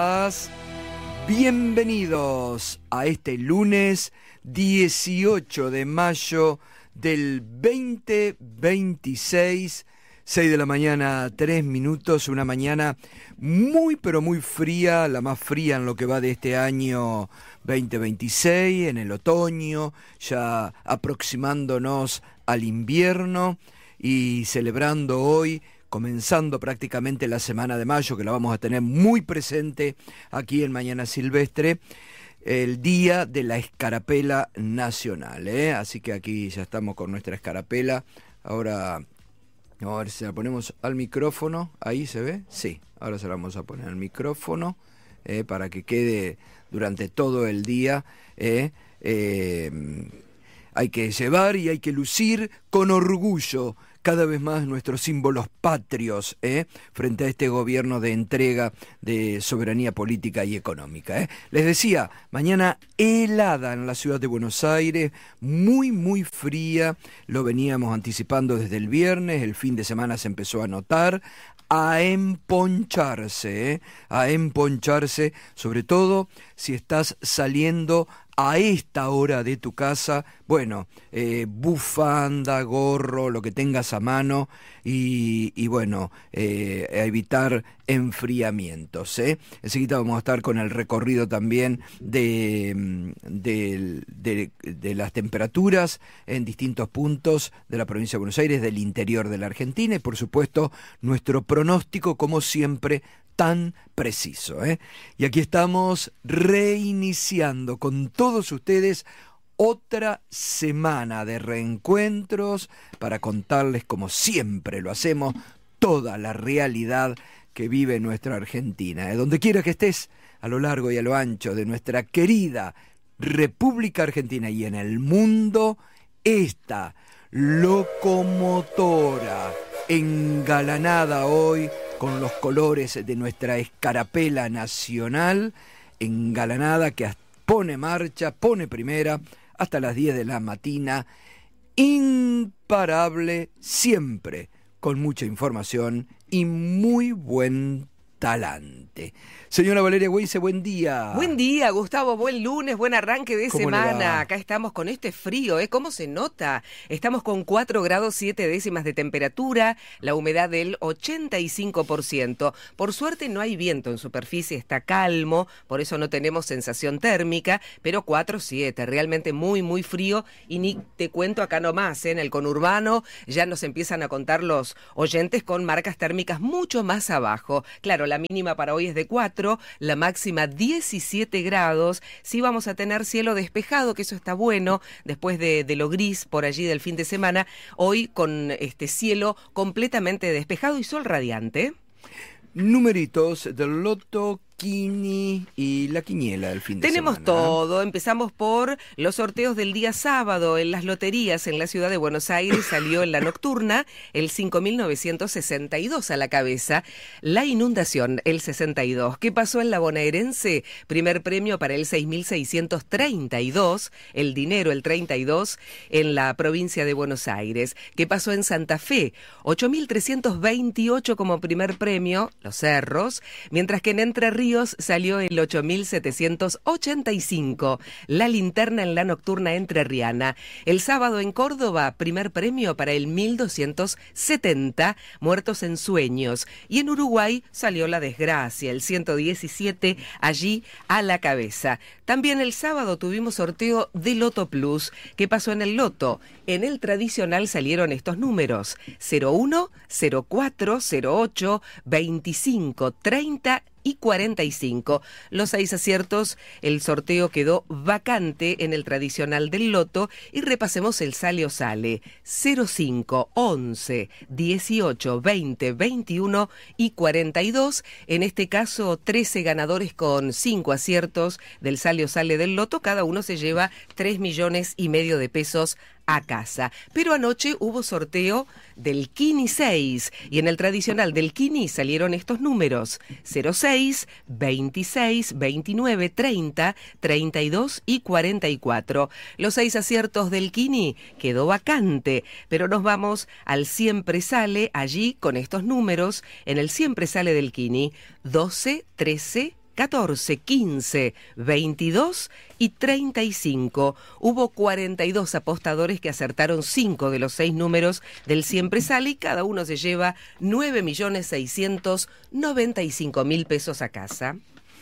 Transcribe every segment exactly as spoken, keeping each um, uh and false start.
Bienvenidos a este lunes dieciocho de mayo del veinte veintiséis, seis de la mañana, tres minutos, una mañana muy pero muy fría, la más fría en lo que va de este año veinte veintiséis, en el otoño, ya aproximándonos al invierno y celebrando hoy, comenzando prácticamente la semana de mayo, que la vamos a tener muy presente aquí en Mañana Silvestre, el Día de la Escarapela Nacional, ¿eh? Así que aquí ya estamos con nuestra escarapela. Ahora, vamos a ver si la ponemos al micrófono. ¿Ahí se ve? Sí, ahora se la vamos a poner al micrófono, ¿eh? Para que quede durante todo el día, ¿eh? Eh, hay que llevar y hay que lucir con orgullo cada vez más nuestros símbolos patrios, ¿eh? frente a este gobierno de entrega de soberanía política y económica, ¿eh? Les decía, mañana helada en la ciudad de Buenos Aires, muy muy fría, lo veníamos anticipando desde el viernes, el fin de semana se empezó a notar, a emponcharse, ¿eh? a emponcharse, sobre todo si estás saliendo a esta hora de tu casa, bueno, eh, bufanda, gorro, lo que tengas a mano y, y bueno, eh, a evitar enfriamientos, ¿eh? Enseguida vamos a estar con el recorrido también de, de, de, de las temperaturas en distintos puntos de la provincia de Buenos Aires, del interior de la Argentina y por supuesto nuestro pronóstico como siempre tan preciso, ¿eh? Y aquí estamos reiniciando con todos ustedes otra semana de reencuentros para contarles, como siempre lo hacemos, toda la realidad que vive nuestra Argentina, ¿eh? Donde quiera que estés, a lo largo y a lo ancho de nuestra querida República Argentina y en el mundo, esta locomotora engalanada hoy con los colores de nuestra escarapela nacional, engalanada que pone marcha, pone primera, hasta las diez de la mañana, imparable, siempre con mucha información y muy buen talante. Señora Valeria Weise, buen día. Buen día, Gustavo, buen lunes, buen arranque de ¿Cómo semana. Acá estamos con este frío, ¿eh? ¿Cómo se nota? Estamos con cuatro grados siete décimas de temperatura, la humedad del ochenta y cinco por ciento. Por suerte no hay viento en superficie, está calmo, por eso no tenemos sensación térmica, pero cuatro siete, realmente muy, muy frío. Y ni te cuento acá nomás, ¿eh? En el conurbano ya nos empiezan a contar los oyentes con marcas térmicas mucho más abajo. Claro, la mínima para hoy es de cuatro, la máxima diecisiete grados, sí vamos a tener cielo despejado, que eso está bueno, después de, de lo gris por allí del fin de semana, hoy con este cielo completamente despejado y sol radiante. Numeritos del loto, Kini y la quiniela del fin de Tenemos semana. Tenemos todo, empezamos por los sorteos del día sábado en las loterías en la ciudad de Buenos Aires, salió en la nocturna el cinco mil novecientos sesenta y dos a la cabeza, la inundación el sesenta y dos, ¿qué pasó en la bonaerense? Primer premio para el seis mil seiscientos treinta y dos, el dinero el treinta y dos en la provincia de Buenos Aires, ¿qué pasó en Santa Fe? ocho mil trescientos veintiocho como primer premio, Los Cerros, mientras que en Entre Ríos salió el ocho mil setecientos ochenta y cinco, la linterna en la nocturna entrerriana. El sábado en Córdoba, primer premio para el mil doscientos setenta, Muertos en Sueños. Y en Uruguay salió la desgracia, el ciento diecisiete, allí a la cabeza. También el sábado tuvimos sorteo de Loto Plus. ¿Qué pasó en el Loto? En el tradicional salieron estos números: cero uno, cero cuatro, cero ocho, veinticinco, treinta y cuarenta y cinco. Los seis aciertos, el sorteo quedó vacante en el tradicional del loto y repasemos el sale o sale: cero cinco, once, dieciocho, veinte, veintiuno y cuarenta y dos. En este caso, trece ganadores con cinco aciertos del sale o sale del loto. Cada uno se lleva tres millones y medio de pesos a casa. Pero anoche hubo sorteo del Kini seis y en el tradicional del Kini salieron estos números: cero seis, veintiséis, veintinueve, treinta, treinta y dos y cuarenta y cuatro. Los seis aciertos del Kini quedó vacante, pero nos vamos al siempre sale allí con estos números. En el siempre sale del Kini: doce, trece, catorce, quince, veintidós y treinta y cinco. Hubo cuarenta y dos apostadores que acertaron cinco de los seis números del Siempre Sale y cada uno se lleva nueve millones seiscientos noventa y cinco mil pesos a casa.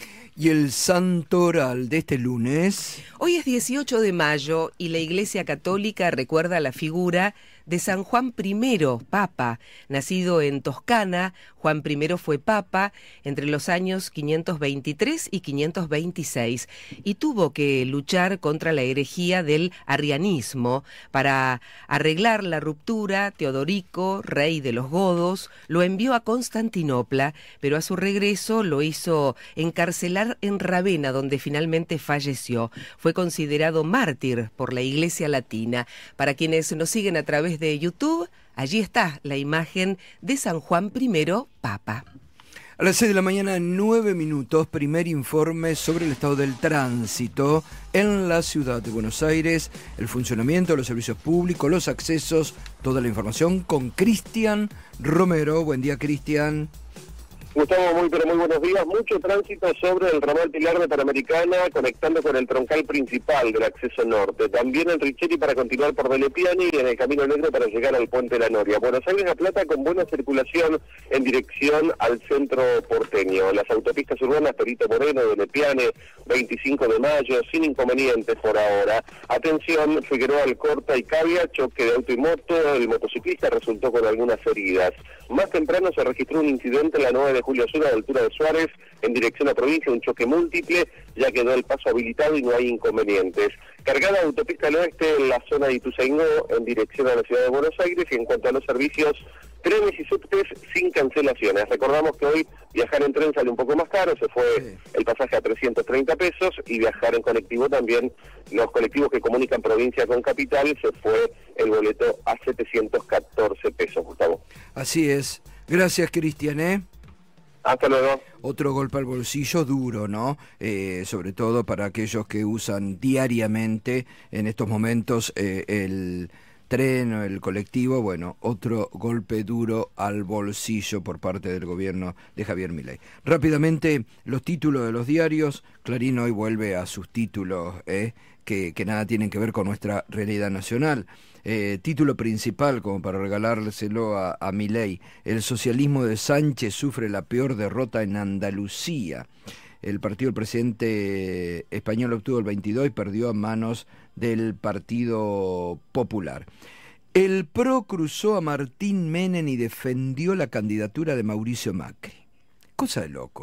¿Y el santo oral de este lunes? Hoy es dieciocho de mayo y la Iglesia Católica recuerda la figura de San Juan primero, Papa. Nacido en Toscana, Juan primero fue Papa entre los años quinientos veintitrés y quinientos veintiséis y tuvo que luchar contra la herejía del arrianismo. Para arreglar la ruptura, Teodorico, rey de los godos, lo envió a Constantinopla, pero a su regreso lo hizo encarcelar en Ravenna, donde finalmente falleció. Fue considerado mártir por la Iglesia Latina. Para quienes nos siguen a través de YouTube, allí está la imagen de San Juan primero, Papa. A las seis de la mañana, nueve minutos, primer informe sobre el estado del tránsito en la ciudad de Buenos Aires, el funcionamiento de los servicios públicos, los accesos, toda la información con Cristian Romero. Buen día, Cristian. Gustavo, muy pero muy buenos días. Mucho tránsito sobre el ramal Pilar de Panamericana, conectando con el troncal principal del acceso norte. También en Richetti para continuar por Delepiani y en el Camino Negro para llegar al Puente de la Noria. Buenos Aires La Plata con buena circulación en dirección al centro porteño. Las autopistas urbanas Perito Moreno, Delepiani, veinticinco de mayo, sin inconvenientes por ahora. Atención, Figueroa, Alcorta y Cavia, choque de auto y moto. El motociclista resultó con algunas heridas. Más temprano se registró un incidente en la nueve de Julio Sur a la altura de Suárez, en dirección a provincia, un choque múltiple, ya quedó el paso habilitado y no hay inconvenientes. Cargada autopista al oeste en la zona de Ituzaingó, en dirección a la ciudad de Buenos Aires, y en cuanto a los servicios, trenes y subtes sin cancelaciones. Recordamos que hoy viajar en tren sale un poco más caro, se fue sí. el pasaje a trescientos treinta pesos, y viajar en colectivo también, los colectivos que comunican provincia con capital, se fue el boleto a setecientos catorce pesos, Gustavo. Así es. Gracias, Cristian, ¿eh? Hasta luego. Otro golpe al bolsillo duro, ¿no? Eh, sobre todo para aquellos que usan diariamente en estos momentos eh, el tren o el colectivo. Bueno, otro golpe duro al bolsillo por parte del gobierno de Javier Milei. Rápidamente, los títulos de los diarios. Clarín hoy vuelve a sus títulos, ¿eh? que, que nada tienen que ver con nuestra realidad nacional. Eh, título principal, como para regalárselo a, a Milei: el socialismo de Sánchez sufre la peor derrota en Andalucía. El partido del presidente español obtuvo el veintidós y perdió a manos del Partido Popular. El P R O cruzó a Martín Menem y defendió la candidatura de Mauricio Macri. Cosa de loco.